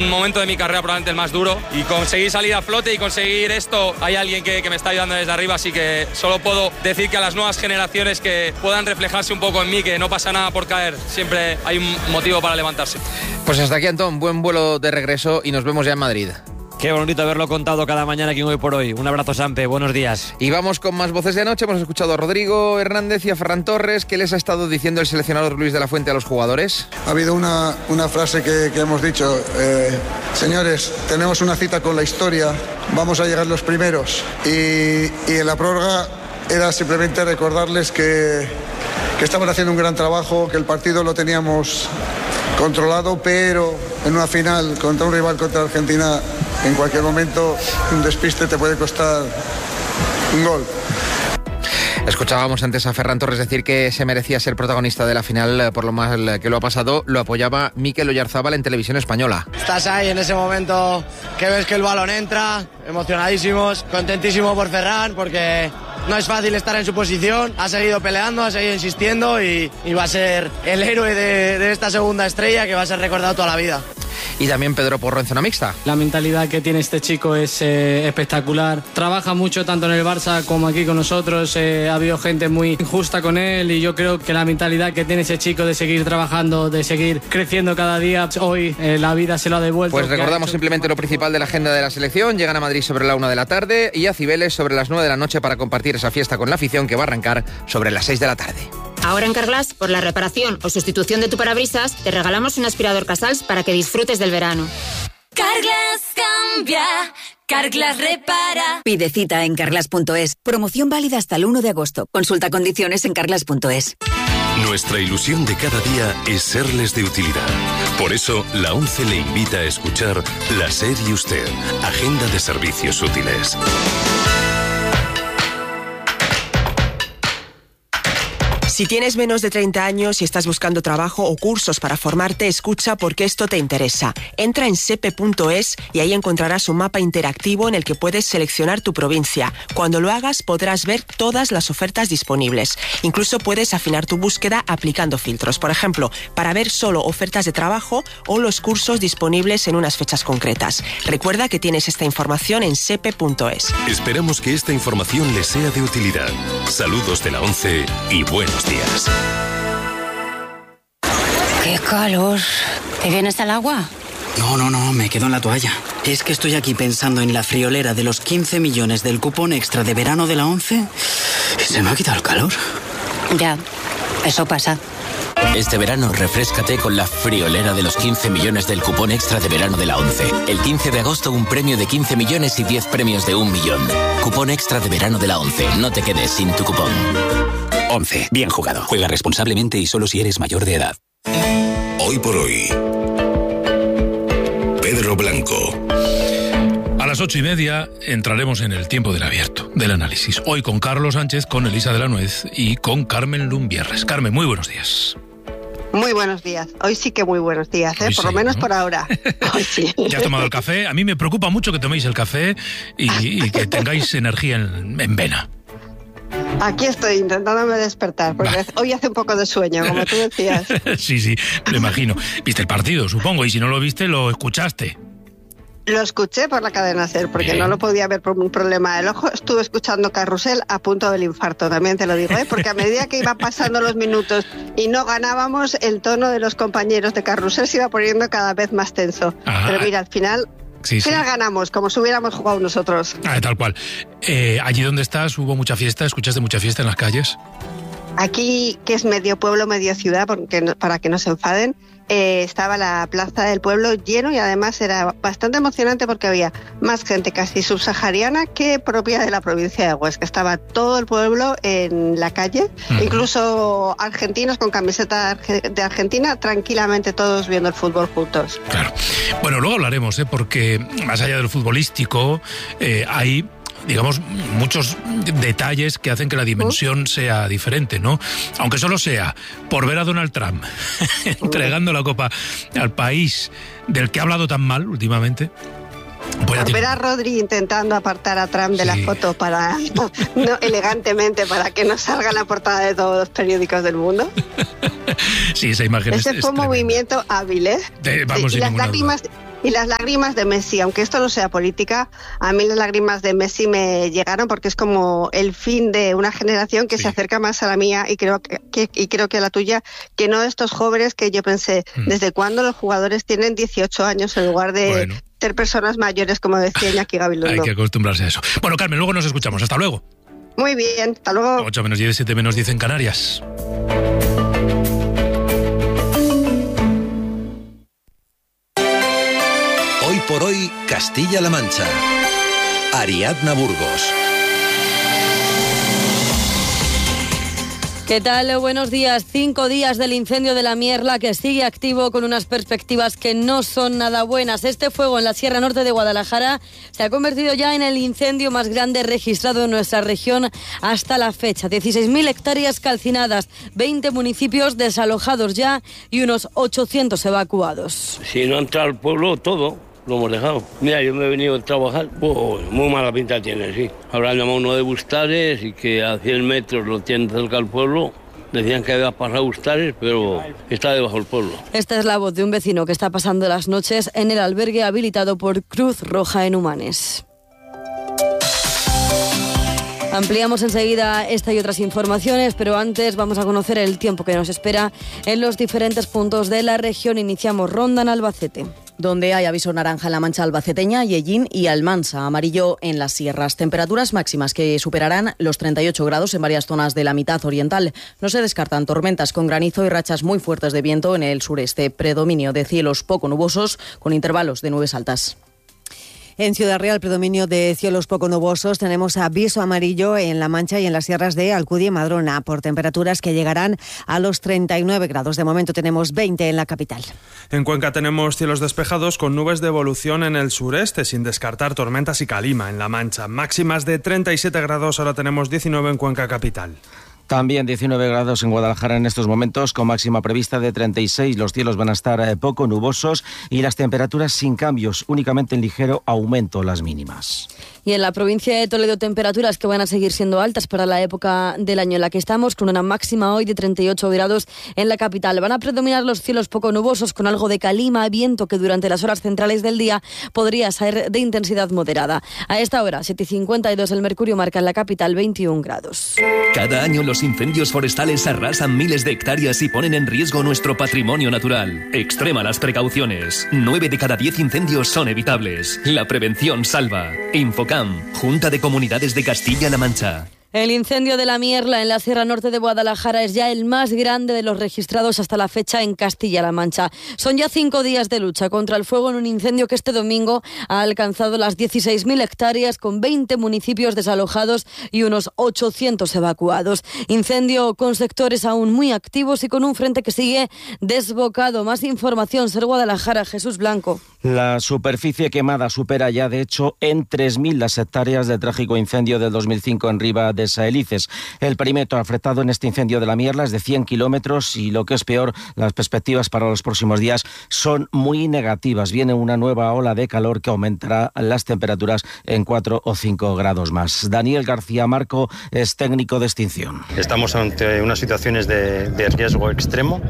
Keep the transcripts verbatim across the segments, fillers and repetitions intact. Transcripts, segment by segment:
un momento de mi carrera probablemente el más duro y conseguir salir a flote y conseguir esto, hay alguien que, que me está ayudando desde arriba, así que solo puedo decir que a las nuevas generaciones que puedan reflejarse un poco en mí, que no pasa nada por caer, siempre hay un motivo para levantarse. Pues hasta aquí, Antón, buen vuelo de regreso y nos vemos ya en Madrid. Qué bonito haberlo contado cada mañana aquí en Hoy por Hoy. Un abrazo, Sampe, buenos días. Y vamos con más voces de anoche. Hemos escuchado a Rodrigo Hernández y a Ferran Torres. ¿Qué les ha estado diciendo el seleccionador Luis de la Fuente a los jugadores? Ha habido una, una frase que, que hemos dicho, eh, señores, tenemos una cita con la historia, vamos a llegar los primeros. Y, y en la prórroga era simplemente recordarles que, que estaban haciendo un gran trabajo, que el partido lo teníamos controlado, pero en una final contra un rival, contra Argentina, en cualquier momento un despiste te puede costar un gol. Escuchábamos antes a Ferran Torres decir que se merecía ser protagonista de la final por lo mal que lo ha pasado. Lo apoyaba Mikel Oyarzábal en Televisión Española. Estás ahí en ese momento que ves que el balón entra, emocionadísimos, contentísimo por Ferran porque no es fácil estar en su posición, ha seguido peleando, ha seguido insistiendo y, y va a ser el héroe de, de esta segunda estrella que va a ser recordado toda la vida. Y también Pedro Porro en zona mixta. La mentalidad que tiene este chico es eh, espectacular. Trabaja mucho tanto en el Barça como aquí con nosotros. Eh, ha habido gente muy injusta con él y yo creo que la mentalidad que tiene ese chico de seguir trabajando, de seguir creciendo cada día, hoy eh, la vida se lo ha devuelto. Pues recordamos simplemente lo principal de la agenda de la selección. Llegan a Madrid sobre la una de la tarde y a Cibeles sobre las nueve de la noche para compartir esa fiesta con la afición que va a arrancar sobre las seis de la tarde. Ahora en Carglass, por la reparación o sustitución de tu parabrisas, te regalamos un aspirador Casals para que disfrutes del verano. Carglass cambia, Carglass repara. Pide cita en carglass punto es. Promoción válida hasta el uno de agosto. Consulta condiciones en carglass punto es. Nuestra ilusión de cada día es serles de utilidad. Por eso, la ONCE le invita a escuchar La SER y Usted, Agenda de Servicios Útiles. Si tienes menos de treinta años y estás buscando trabajo o cursos para formarte, escucha porque esto te interesa. Entra en sepe punto es y ahí encontrarás un mapa interactivo en el que puedes seleccionar tu provincia. Cuando lo hagas podrás ver todas las ofertas disponibles. Incluso puedes afinar tu búsqueda aplicando filtros. Por ejemplo, para ver solo ofertas de trabajo o los cursos disponibles en unas fechas concretas. Recuerda que tienes esta información en sepe punto es. Esperamos que esta información les sea de utilidad. Saludos de la ONCE y buenos días. ¡Qué calor! ¿Te vienes al agua? No, no, no, me quedo en la toalla. Es que estoy aquí pensando en la friolera de los quince millones del cupón extra de verano de la ONCE y se me ha quitado el calor. Ya, eso pasa. Este verano refréscate con la friolera de los quince millones del cupón extra de verano de la ONCE. El quince de agosto un premio de quince millones y diez premios de un millón. Cupón extra de verano de la ONCE. No te quedes sin tu cupón. ONCE. Bien jugado. Juega responsablemente y solo si eres mayor de edad. Hoy por hoy. Pedro Blanco. A las ocho y media entraremos en el tiempo del abierto, del análisis. Hoy con Carlos Sánchez, con Elisa de la Nuez y con Carmen Lumbierres. Carmen, muy buenos días. Muy buenos días. Hoy sí que muy buenos días, ¿eh? Por sí, lo menos, ¿no? Por ahora. Hoy sí. ¿Ya has tomado el café? A mí me preocupa mucho que toméis el café y, y que tengáis energía en, en vena. Aquí estoy intentándome despertar, porque bah. hoy hace un poco de sueño, como tú decías. Sí, sí, lo imagino. Viste el partido, supongo, y si no lo viste, lo escuchaste. Lo escuché por la cadena SER, porque Bien. no lo podía ver por un problema del ojo. Estuve escuchando Carrusel a punto del infarto, también te lo digo, ¿eh? Porque a medida que iban pasando los minutos y no ganábamos, el tono de los compañeros de Carrusel se iba poniendo cada vez más tenso. Ajá. Pero mira, al final... Sí, al final sí. ganamos, como si hubiéramos jugado nosotros. Ah, tal cual. Eh, allí donde estás, ¿hubo mucha fiesta? ¿Escuchaste mucha fiesta en las calles? Aquí, que es medio pueblo, medio ciudad, porque no, para que no se enfaden, eh, estaba la plaza del pueblo lleno y además era bastante emocionante porque había más gente casi subsahariana que propia de la provincia de Huesca. Estaba todo el pueblo en la calle, uh-huh. incluso argentinos con camiseta de Argentina, tranquilamente todos viendo el fútbol juntos. Claro. Bueno, luego hablaremos, ¿eh? Porque más allá del futbolístico, eh, hay... digamos, muchos detalles que hacen que la dimensión sea diferente, ¿no? Aunque solo sea por ver a Donald Trump entregando la copa al país del que ha hablado tan mal últimamente. Por ver a Rodri intentando apartar a Trump de sí. la foto para no, elegantemente para que no salga en la portada de todos los periódicos del mundo. Sí, esa imagen Ese es, fue es un movimiento hábil, ¿eh? De, vamos, sí, y las lágrimas... Y las lágrimas de Messi, aunque esto no sea política, a mí las lágrimas de Messi me llegaron porque es como el fin de una generación que sí. se acerca más a la mía y creo que, que, y creo que a la tuya, que no estos jóvenes que yo pensé, mm. ¿desde cuándo los jugadores tienen dieciocho años en lugar de bueno. ser personas mayores, como decía Iñaki Gabilondo? Hay que acostumbrarse a eso. Bueno, Carmen, luego nos escuchamos. Hasta luego. Muy bien, hasta luego. ocho menos diez, siete menos diez en Canarias. Hoy por hoy, Castilla-La Mancha. Ariadna Burgos. ¿Qué tal? Buenos días. Cinco días del incendio de la Mierla, que sigue activo con unas perspectivas que no son nada buenas. Este fuego en la Sierra Norte de Guadalajara se ha convertido ya en el incendio más grande registrado en nuestra región hasta la fecha. dieciséis mil hectáreas calcinadas, veinte municipios desalojados ya y unos ochocientos evacuados. Si no entra al pueblo, todo lo hemos dejado. Mira, yo me he venido a trabajar, pues muy mala pinta tiene, sí. Habrá llamado uno de Bustares y que a cien metros lo tienen cerca al pueblo. Decían que había pasado Bustares, pero está debajo del pueblo. Esta es la voz de un vecino que está pasando las noches en el albergue habilitado por Cruz Roja en Humanes. Ampliamos enseguida esta y otras informaciones, pero antes vamos a conocer el tiempo que nos espera en los diferentes puntos de la región. Iniciamos ronda en Albacete, donde hay aviso naranja en la Mancha albaceteña, Yellín y Almansa, amarillo en las sierras. Temperaturas máximas que superarán los treinta y ocho grados en varias zonas de la mitad oriental. No se descartan tormentas con granizo y rachas muy fuertes de viento en el sureste. Predominio de cielos poco nubosos con intervalos de nubes altas. En Ciudad Real, predominio de cielos poco nubosos. Tenemos aviso amarillo en La Mancha y en las sierras de Alcudia y Madrona por temperaturas que llegarán a los treinta y nueve grados. De momento tenemos veinte en la capital. En Cuenca tenemos cielos despejados con nubes de evolución en el sureste, sin descartar tormentas y calima en La Mancha. Máximas de treinta y siete grados, ahora tenemos diecinueve en Cuenca capital. También diecinueve grados en Guadalajara en estos momentos, con máxima prevista de treinta y seis. Los cielos van a estar eh, poco nubosos y las temperaturas sin cambios, únicamente en ligero aumento las mínimas. Y en la provincia de Toledo, temperaturas que van a seguir siendo altas para la época del año en la que estamos, con una máxima hoy de treinta y ocho grados en la capital. Van a predominar los cielos poco nubosos, con algo de calima, viento que durante las horas centrales del día podría ser de intensidad moderada. A esta hora, siete y cincuenta y dos, el mercurio marca en la capital veintiún grados. Cada año los incendios forestales arrasan miles de hectáreas y ponen en riesgo nuestro patrimonio natural. Extrema las precauciones. Nueve de cada diez incendios son evitables. La prevención salva. Infocam, Junta de Comunidades de Castilla-La Mancha. El incendio de la Mierla en la Sierra Norte de Guadalajara es ya el más grande de los registrados hasta la fecha en Castilla-La Mancha. Son ya cinco días de lucha contra el fuego en un incendio que este domingo ha alcanzado las dieciséis mil hectáreas con veinte municipios desalojados y unos ochocientos evacuados. Incendio con sectores aún muy activos y con un frente que sigue desbocado. Más información, Ser Guadalajara, Jesús Blanco. La superficie quemada supera ya, de hecho, en tres mil las hectáreas del trágico incendio del dos mil cinco en Riva de Saelices. El perímetro afectado en este incendio de la Mierla es de cien kilómetros y, lo que es peor, las perspectivas para los próximos días son muy negativas. Viene una nueva ola de calor que aumentará las temperaturas en cuatro o cinco grados más. Daniel García Marco es técnico de extinción. Estamos ante unas situaciones de, de riesgo extremo,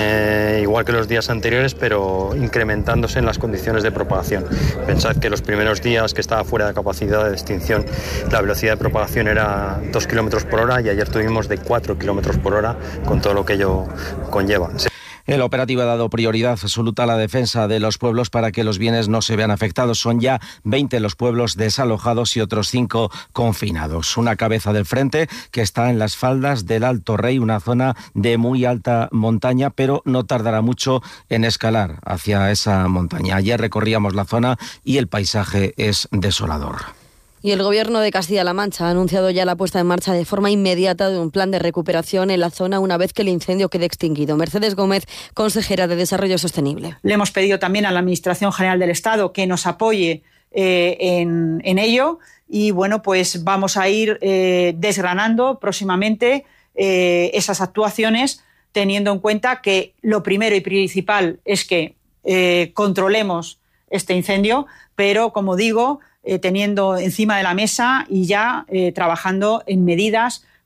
eh, igual que los días anteriores, pero incrementándose en las condiciones de propagación. Pensad que los primeros días que estaba fuera de capacidad de extinción, la velocidad de propagación era dos kilómetros por hora y ayer tuvimos de cuatro kilómetros por hora, con todo lo que ello conlleva. El operativo ha dado prioridad absoluta a la defensa de los pueblos para que los bienes no se vean afectados. Son ya veinte los pueblos desalojados y otros cinco confinados. Una cabeza del frente que está en las faldas del Alto Rey, una zona de muy alta montaña, pero no tardará mucho en escalar hacia esa montaña. Ayer recorríamos la zona y el paisaje es desolador. Y el Gobierno de Castilla-La Mancha ha anunciado ya la puesta en marcha de forma inmediata de un plan de recuperación en la zona una vez que el incendio quede extinguido. Mercedes Gómez, consejera de Desarrollo Sostenible. Le hemos pedido también a la Administración General del Estado que nos apoye eh, en, en ello y, bueno, pues vamos a ir eh, desgranando próximamente eh, esas actuaciones, teniendo en cuenta que lo primero y principal es que eh, controlemos este incendio, pero, como digo, Eh, teniendo encima de la mesa y ya eh, trabajando en medidas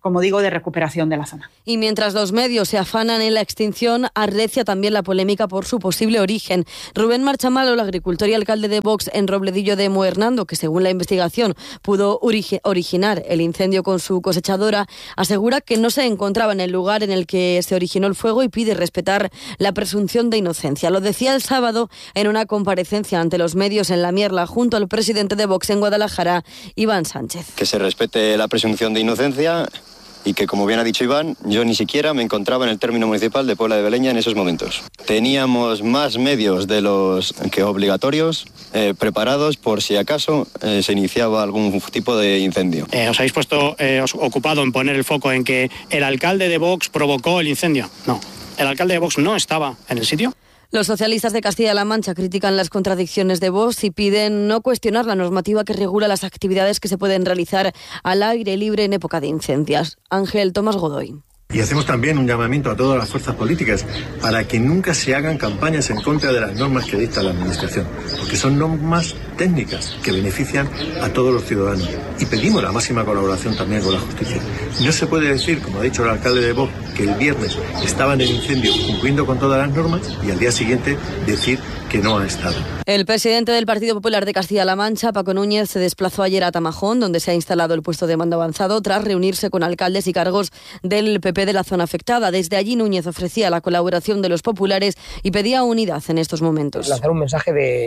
como digo, de recuperación de la zona. Y mientras los medios se afanan en la extinción, arrecia también la polémica por su posible origen. Rubén Marchamalo, el agricultor y alcalde de Vox en Robledillo de Muernando, que según la investigación pudo origi- originar el incendio con su cosechadora, asegura que no se encontraba en el lugar en el que se originó el fuego y pide respetar la presunción de inocencia. Lo decía el sábado en una comparecencia ante los medios en La Mierla junto al presidente de Vox en Guadalajara, Iván Sánchez. Que se respete la presunción de inocencia y que, como bien ha dicho Iván, yo ni siquiera me encontraba en el término municipal de Puebla de Beleña en esos momentos. Teníamos más medios de los que obligatorios eh, preparados por si acaso eh, se iniciaba algún tipo de incendio. Eh, ¿Os habéis puesto eh, os ocupado en poner el foco en que el alcalde de Vox provocó el incendio? No, el alcalde de Vox no estaba en el sitio. Los socialistas de Castilla-La Mancha critican las contradicciones de Vox y piden no cuestionar la normativa que regula las actividades que se pueden realizar al aire libre en época de incendios. Ángel Tomás Godoy. Y hacemos también un llamamiento a todas las fuerzas políticas para que nunca se hagan campañas en contra de las normas que dicta la Administración, porque son normas técnicas que benefician a todos los ciudadanos. Y pedimos la máxima colaboración también con la justicia. No se puede decir, como ha dicho el alcalde de Vox, que el viernes estaba en el incendio cumpliendo con todas las normas y al día siguiente decir que no ha estado. El presidente del Partido Popular de Castilla-La Mancha, Paco Núñez, se desplazó ayer a Tamajón, donde se ha instalado el puesto de mando avanzado, tras reunirse con alcaldes y cargos del P P de la zona afectada. Desde allí Núñez ofrecía la colaboración de los populares y pedía unidad en estos momentos. Lanzar un mensaje de,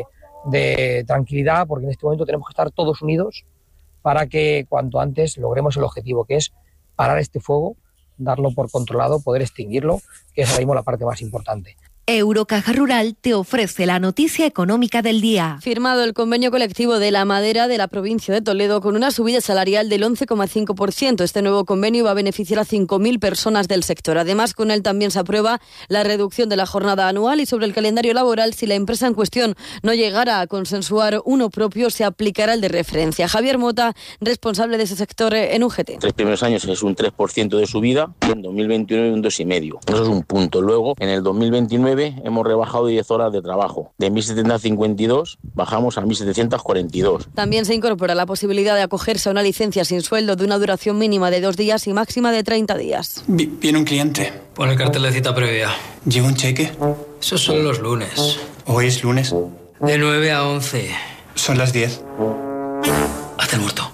de tranquilidad, porque en este momento tenemos que estar todos unidos para que cuanto antes logremos el objetivo, que es parar este fuego, darlo por controlado, poder extinguirlo, que es ahora mismo la parte más importante. Eurocaja Rural te ofrece la noticia económica del día. Firmado el convenio colectivo de la madera de la provincia de Toledo con una subida salarial del once coma cinco por ciento. Este nuevo convenio va a beneficiar a cinco mil personas del sector. Además, con él también se aprueba la reducción de la jornada anual y sobre el calendario laboral, si la empresa en cuestión no llegara a consensuar uno propio, se aplicará el de referencia. Javier Mota, responsable de ese sector en U G T. Tres primeros años es un tres por ciento de subida y en dos mil veintinueve un dos coma cinco por ciento. Eso es un punto. Luego, en el dos mil veintinueve hemos rebajado diez horas de trabajo. De mil setecientos cincuenta y dos bajamos a mil setecientos cuarenta y dos. También se incorpora la posibilidad de acogerse a una licencia sin sueldo de una duración mínima de dos días y máxima de treinta días. Viene un cliente. Pon el cartel de cita previa. ¿Lleva un cheque? Esos son los lunes. ¿Hoy es lunes? De nueve a once. Son las diez. Hazte el muerto.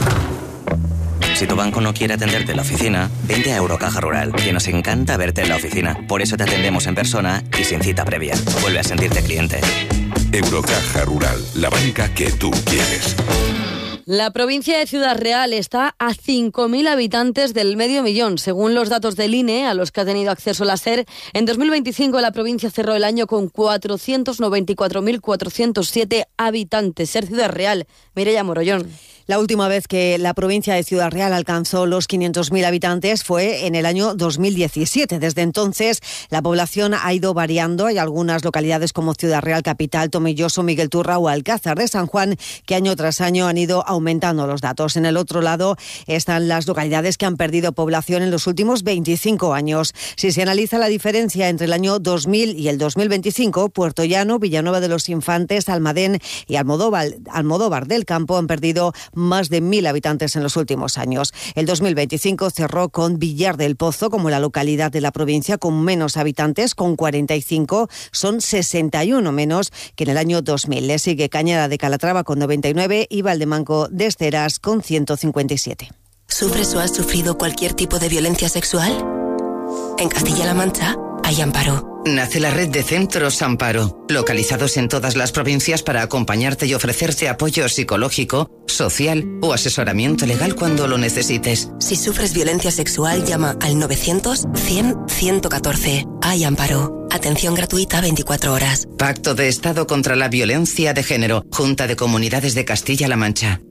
Si tu banco no quiere atenderte en la oficina, vente a Eurocaja Rural, que nos encanta verte en la oficina. Por eso te atendemos en persona y sin cita previa. Vuelve a sentirte cliente. Eurocaja Rural, la banca que tú quieres. La provincia de Ciudad Real está a cinco mil habitantes del medio millón. Según los datos del I N E, a los que ha tenido acceso la SER, en dos mil veinticinco la provincia cerró el año con cuatrocientos noventa y cuatro mil cuatrocientos siete habitantes. SER Ciudad Real, Mireia Morollón. La última vez que la provincia de Ciudad Real alcanzó los quinientos mil habitantes fue en el año dos mil diecisiete. Desde entonces, la población ha ido variando. Hay algunas localidades como Ciudad Real Capital, Tomelloso, Miguel Turra o Alcázar de San Juan que año tras año han ido aumentando los datos. En el otro lado están las localidades que han perdido población en los últimos veinticinco años. Si se analiza la diferencia entre el año dos mil y el dos mil veinticinco, Puerto Llano, Villanueva de los Infantes, Almadén y Almodóvar, Almodóvar del Campo han perdido más de mil habitantes en los últimos años. El dos mil veinticinco cerró con Villar del Pozo como la localidad de la provincia con menos habitantes, con cuarenta y cinco, son sesenta y uno menos que en el año dos mil. Le sigue Cañada de Calatrava con noventa y nueve y Valdemanco de Esteras con ciento cincuenta y siete. ¿Sufres o has sufrido cualquier tipo de violencia sexual? En Castilla-La Mancha hay Amparo. Nace la red de centros Amparo, localizados en todas las provincias para acompañarte y ofrecerte apoyo psicológico, social o asesoramiento legal cuando lo necesites. Si sufres violencia sexual, llama al novecientos cien ciento catorce. Hay Amparo. Atención gratuita veinticuatro horas. Pacto de Estado contra la Violencia de Género. Junta de Comunidades de Castilla-La Mancha.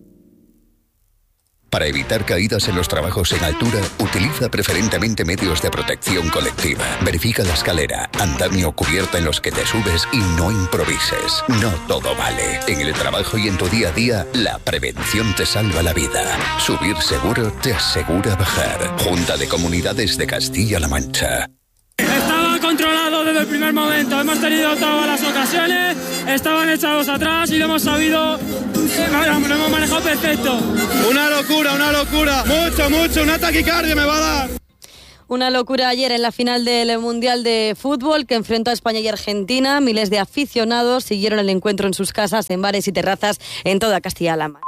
Para evitar caídas en los trabajos en altura, utiliza preferentemente medios de protección colectiva. Verifica la escalera, andamio o cubierta en los que te subes y no improvises. No todo vale. En el trabajo y en tu día a día, la prevención te salva la vida. Subir seguro te asegura bajar. Junta de Comunidades de Castilla-La Mancha. Estaba controlado desde desde el primer momento. Hemos tenido todas las ocasiones, estaban echados atrás y lo hemos sabido, lo hemos manejado perfecto. Una locura, una locura. Mucho, mucho, una taquicardia me va a dar. Una locura ayer en la final del Mundial de Fútbol que enfrentó a España y Argentina. Miles de aficionados siguieron el encuentro en sus casas, en bares y terrazas en toda Castilla-La Mancha.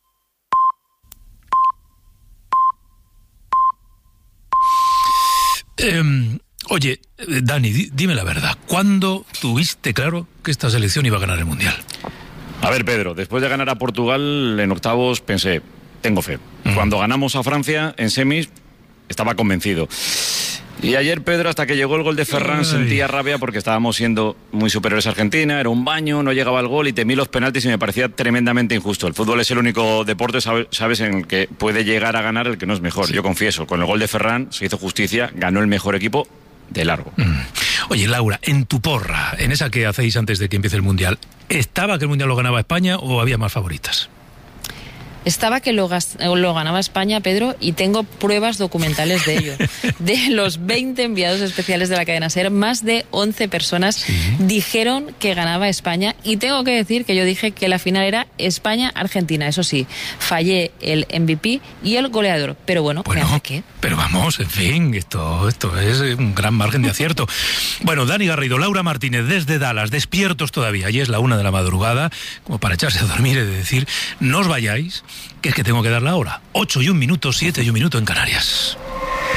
Eh, oye, Dani, di, dime la verdad. ¿Cuándo tuviste claro que esta selección iba a ganar el Mundial? A ver, Pedro, después de ganar a Portugal en octavos pensé, tengo fe. Uh-huh. Cuando ganamos a Francia en semis, estaba convencido. Y ayer, Pedro, hasta que llegó el gol de Ferran, Ay. sentía rabia porque estábamos siendo muy superiores a Argentina, era un baño, no llegaba el gol y temí los penaltis y me parecía tremendamente injusto. El fútbol es el único deporte, sabes, en el que puede llegar a ganar el que no es mejor. Sí. Yo confieso, con el gol de Ferran se hizo justicia, ganó el mejor equipo de largo. Mm. Oye, Laura, en tu porra, en esa que hacéis antes de que empiece el Mundial, ¿estaba que el Mundial lo ganaba España o había más favoritas? Estaba que lo, lo ganaba España, Pedro, y tengo pruebas documentales de ello. De los veinte enviados especiales de la cadena SER, más de once personas sí. dijeron que ganaba España, y tengo que decir que yo dije que la final era España-Argentina. Eso sí, fallé el M V P y el goleador, pero bueno, bueno ¿me hace qué? Pero vamos, en fin, esto, esto es un gran margen de acierto. Bueno, Dani Garrido, Laura Martínez, desde Dallas, despiertos todavía, y es la una de la madrugada, como para echarse a dormir y de decir, no os vayáis, que es que tengo que dar la hora. Ocho y un minuto, siete y un minuto en Canarias.